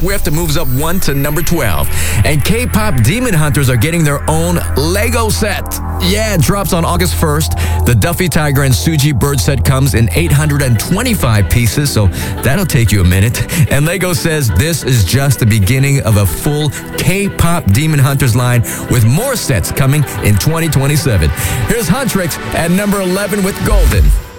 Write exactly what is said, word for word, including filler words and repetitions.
Swift moves up one to number twelve. And K-pop Demon Hunters are getting their own Lego set. Yeah, it drops on August first. The Duffy Tiger and Suji Bird set comes in eight hundred twenty-five pieces, so that'll take you a minute. And Lego says this is just the beginning of a full K-pop Demon Hunters line with more sets coming in twenty twenty-seven. Here's Huntrix at number eleven with Golden.